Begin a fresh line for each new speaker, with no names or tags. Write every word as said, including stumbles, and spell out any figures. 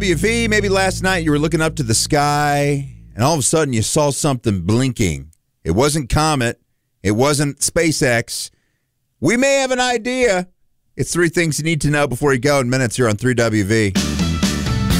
W V, maybe last night you were looking up to the sky, and all of a sudden you saw something blinking. It wasn't Comet. It wasn't SpaceX. We may have an idea. It's three things you need to know before you go in minutes here on three W V.